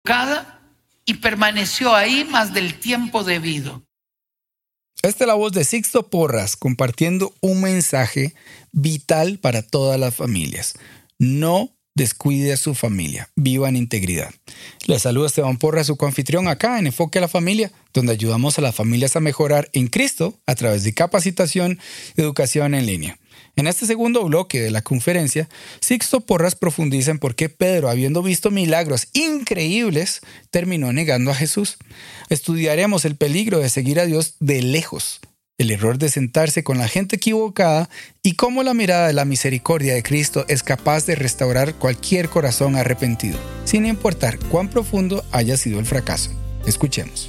y permaneció ahí más del tiempo debido. Esta es la voz de Sixto Porras compartiendo un mensaje vital para todas las familias. No descuide a su familia, viva en integridad. Les saluda Esteban Porras, su coanfitrión acá en Enfoque a la Familia, donde ayudamos a las familias a mejorar en Cristo a través de capacitación y educación en línea. En este segundo bloque de la conferencia, Sixto Porras profundiza en por qué Pedro, habiendo visto milagros increíbles, terminó negando a Jesús. Estudiaremos el peligro de seguir a Dios de lejos, el error de sentarse con la gente equivocada y cómo la mirada de la misericordia de Cristo es capaz de restaurar cualquier corazón arrepentido, sin importar cuán profundo haya sido el fracaso. Escuchemos.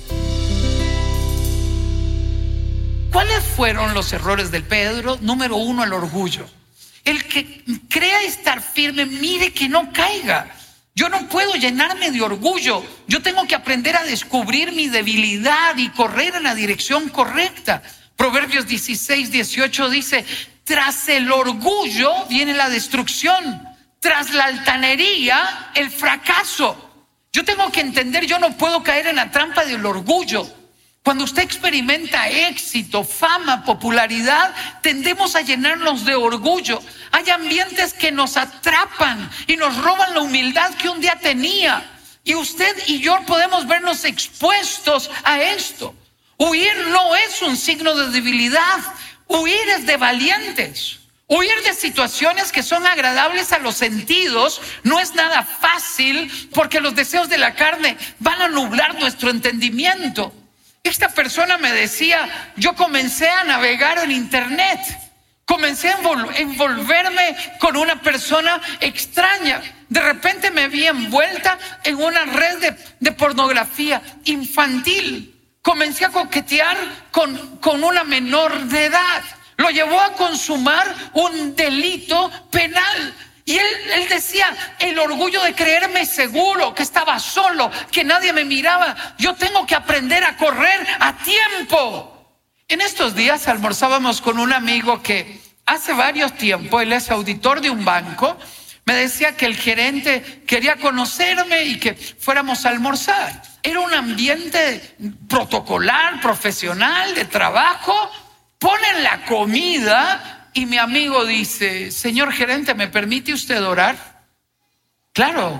¿Cuáles fueron los errores de Pedro? Número 1, el orgullo. El que crea estar firme, mire que no caiga. Yo no puedo llenarme de orgullo. Yo tengo que aprender a descubrir mi debilidad y correr en la dirección correcta. Proverbios 16:18 dice: tras el orgullo viene la destrucción, tras la altanería el fracaso. Yo tengo que entender, yo no puedo caer en la trampa del orgullo. Cuando usted experimenta éxito, fama, popularidad, tendemos a llenarnos de orgullo. Hay ambientes que nos atrapan y nos roban la humildad que un día tenía. Y usted y yo podemos vernos expuestos a esto. Huir no es un signo de debilidad. Huir es de valientes. Huir de situaciones que son agradables a los sentidos no es nada fácil, porque los deseos de la carne van a nublar nuestro entendimiento. Esta persona me decía: yo comencé a navegar en internet, comencé a envolverme con una persona extraña. De repente me vi envuelta en una red de pornografía infantil. Comencé a coquetear con una menor de edad. Lo llevó a consumar un delito penal. Y él decía: el orgullo de creerme seguro, que estaba solo, que nadie me miraba. Yo tengo que aprender a correr a tiempo. En estos días almorzábamos con un amigo que hace varios tiempos, él es auditor de un banco. Me decía que el gerente quería conocerme y que fuéramos a almorzar. Era un ambiente protocolar, profesional, de trabajo. Ponen la comida y mi amigo dice: señor gerente, ¿me permite usted orar? Claro.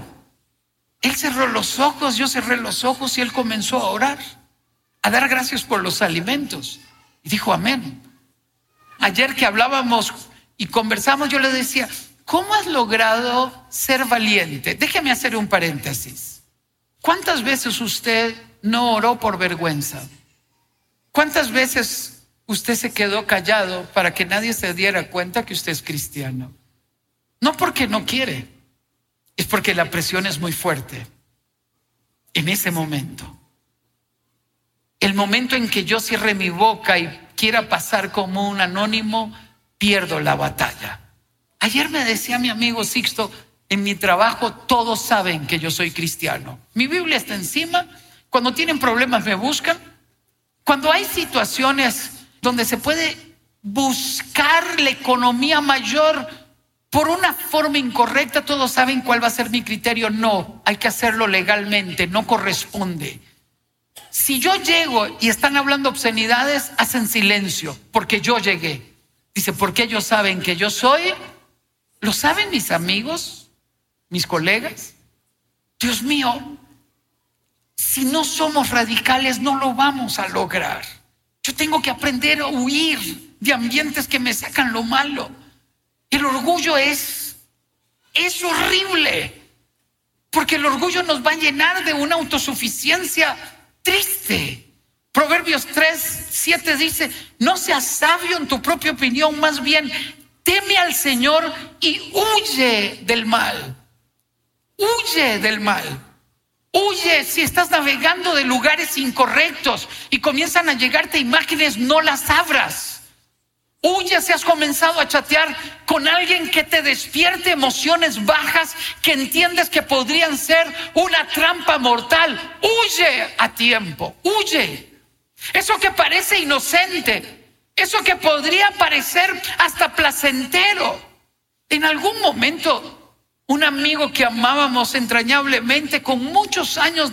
Él cerró los ojos, yo cerré los ojos y él comenzó a orar, a dar gracias por los alimentos. Y dijo amén. Ayer que hablábamos y conversamos, yo le decía: ¿cómo has logrado ser valiente? Déjeme hacer un paréntesis. ¿Cuántas veces usted no oró por vergüenza? ¿Cuántas veces usted se quedó callado para que nadie se diera cuenta que usted es cristiano? No porque no quiere, es porque la presión es muy fuerte. En ese momento, el momento en que yo cierre mi boca y quiera pasar como un anónimo, pierdo la batalla. Ayer me decía mi amigo Sixto: en mi trabajo todos saben que yo soy cristiano. Mi Biblia está encima. Cuando tienen problemas me buscan. Cuando hay situaciones donde se puede buscar la economía mayor por una forma incorrecta, todos saben cuál va a ser mi criterio. No, hay que hacerlo legalmente, no corresponde. Si yo llego y están hablando obscenidades, hacen silencio, porque yo llegué. Dice: ¿por qué ellos saben que yo soy? ¿Lo saben mis amigos, mis colegas? Dios mío, si no somos radicales no lo vamos a lograr. Yo tengo que aprender a huir de ambientes que me sacan lo malo. El orgullo es horrible, porque el orgullo nos va a llenar de una autosuficiencia triste. Proverbios 3:7 dice: no seas sabio en tu propia opinión, más bien teme al Señor y huye del mal. Huye del mal. Huye si estás navegando de lugares incorrectos y comienzan a llegarte imágenes, no las abras. Huye si has comenzado a chatear con alguien que te despierte emociones bajas que entiendes que podrían ser una trampa mortal. Huye a tiempo, huye. Eso que parece inocente, eso que podría parecer hasta placentero, en algún momento un amigo que amábamos entrañablemente con muchos años